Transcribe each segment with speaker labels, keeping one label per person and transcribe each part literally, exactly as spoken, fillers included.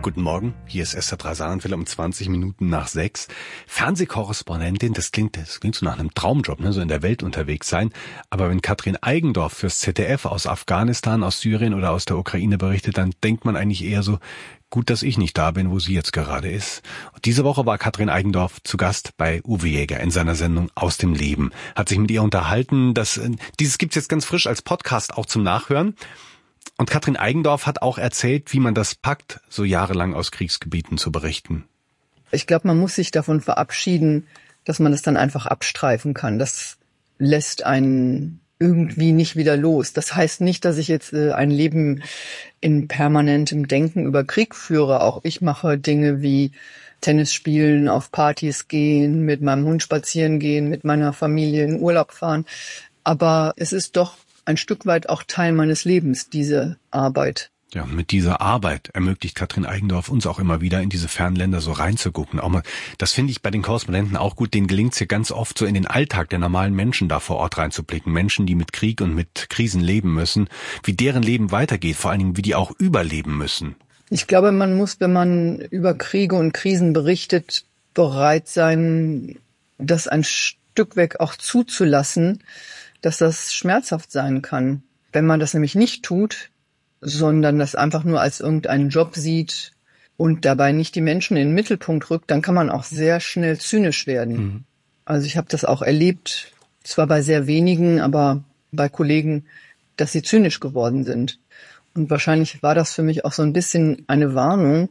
Speaker 1: Guten Morgen, hier ist Esther Dreisahnenfelder um zwanzig Minuten nach sechs. Fernsehkorrespondentin, das klingt, das klingt so nach einem Traumjob, ne, so in der Welt unterwegs sein. Aber wenn Katrin Eigendorf fürs Z D F aus Afghanistan, aus Syrien oder aus der Ukraine berichtet, dann denkt man eigentlich eher so, gut, dass ich nicht da bin, wo sie jetzt gerade ist. Und diese Woche war Katrin Eigendorf zu Gast bei Uwe Jäger in seiner Sendung Aus dem Leben. Hat sich mit ihr unterhalten. Das, dieses gibt's jetzt ganz frisch als Podcast auch zum Nachhören. Und Katrin Eigendorf hat auch erzählt, wie man das packt, so jahrelang aus Kriegsgebieten zu berichten.
Speaker 2: Ich glaube, man muss sich davon verabschieden, dass man es dann einfach abstreifen kann. Das lässt einen irgendwie nicht wieder los. Das heißt nicht, dass ich jetzt äh, ein Leben in permanentem Denken über Krieg führe. Auch ich mache Dinge wie Tennis spielen, auf Partys gehen, mit meinem Hund spazieren gehen, mit meiner Familie in Urlaub fahren. Aber es ist doch ein Stück weit auch Teil meines Lebens, diese Arbeit.
Speaker 1: Ja, mit dieser Arbeit ermöglicht Katrin Eigendorf uns auch immer wieder in diese fernen Länder so reinzugucken. Auch mal, das finde ich bei den Korrespondenten auch gut. Denen gelingt es ja ganz oft so in den Alltag der normalen Menschen da vor Ort reinzublicken. Menschen, die mit Krieg und mit Krisen leben müssen, wie deren Leben weitergeht, vor allen Dingen, wie die auch überleben müssen.
Speaker 2: Ich glaube, man muss, wenn man über Kriege und Krisen berichtet, bereit sein, das ein Stück weg auch zuzulassen, dass das schmerzhaft sein kann. Wenn man das nämlich nicht tut, sondern das einfach nur als irgendeinen Job sieht und dabei nicht die Menschen in den Mittelpunkt rückt, dann kann man auch sehr schnell zynisch werden. Mhm. Also ich habe das auch erlebt, zwar bei sehr wenigen, aber bei Kollegen, dass sie zynisch geworden sind. Und wahrscheinlich war das für mich auch so ein bisschen eine Warnung,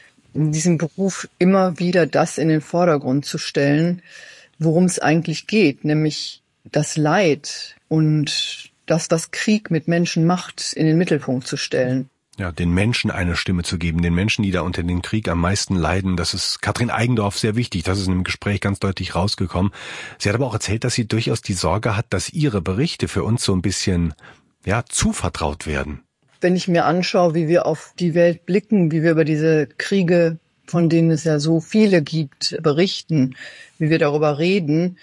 Speaker 2: in diesem Beruf immer wieder das in den Vordergrund zu stellen, worum es eigentlich geht, nämlich das Leid und das, was Krieg mit Menschen macht, in den Mittelpunkt zu stellen.
Speaker 1: Ja, den Menschen eine Stimme zu geben, den Menschen, die da unter dem Krieg am meisten leiden, das ist Katrin Eigendorf sehr wichtig. Das ist in dem Gespräch ganz deutlich rausgekommen. Sie hat aber auch erzählt, dass sie durchaus die Sorge hat, dass ihre Berichte für uns so ein bisschen, ja, zuvertraut werden.
Speaker 2: Wenn ich mir anschaue, wie wir auf die Welt blicken, wie wir über diese Kriege, von denen es ja so viele gibt, berichten, wie wir darüber reden,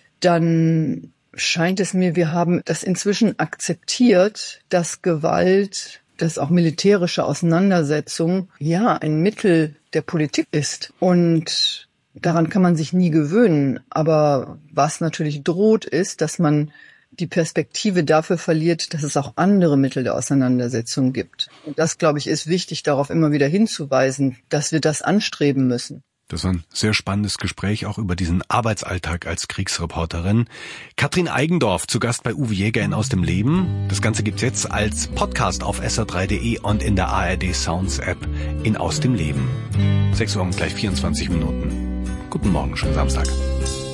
Speaker 2: dann scheint es mir, wir haben das inzwischen akzeptiert, dass Gewalt, dass auch militärische Auseinandersetzung, ja, ein Mittel der Politik ist. Und daran kann man sich nie gewöhnen. Aber was natürlich droht, ist, dass man die Perspektive dafür verliert, dass es auch andere Mittel der Auseinandersetzung gibt. Und das, glaube ich, ist wichtig, darauf immer wieder hinzuweisen, dass wir das anstreben müssen.
Speaker 1: Das war ein sehr spannendes Gespräch, auch über diesen Arbeitsalltag als Kriegsreporterin. Katrin Eigendorf zu Gast bei Uwe Jäger in Aus dem Leben. Das Ganze gibt's jetzt als Podcast auf S R drei punkt de und in der A R D Sounds App in Aus dem Leben. sechs Uhr und gleich vierundzwanzig Minuten. Guten Morgen, schönen Samstag.